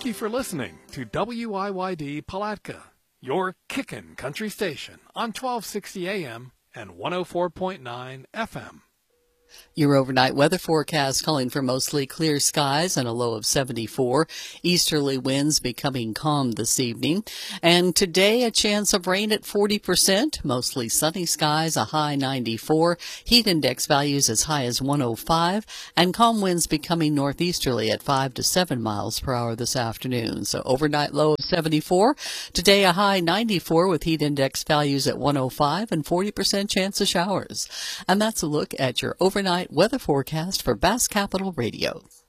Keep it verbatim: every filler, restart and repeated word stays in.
Thank you for listening to W I Y D Palatka, your kickin' country station on twelve sixty A M and one oh four point nine F M. Your overnight weather forecast calling for mostly clear skies and a low of seventy-four. Easterly winds becoming calm this evening. And today, a chance of rain at forty percent. Mostly sunny skies, a high ninety-four. Heat index values as high as one oh five. And calm winds becoming northeasterly at five to seven miles per hour this afternoon. So overnight low of seventy-four. Today, a high ninety-four with heat index values at one oh five and forty percent chance of showers. And that's a look at your overnight weather forecast for Bass Capital Radio.